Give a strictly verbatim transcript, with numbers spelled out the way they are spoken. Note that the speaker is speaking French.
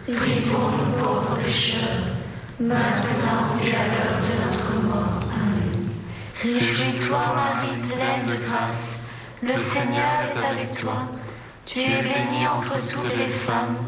Prie pour nous pauvres pécheurs, maintenant et à l'heure de notre mort. Amen. Réjouis-toi, Marie, pleine de grâce, le Seigneur est avec toi. Tu es bénie entre toutes les femmes,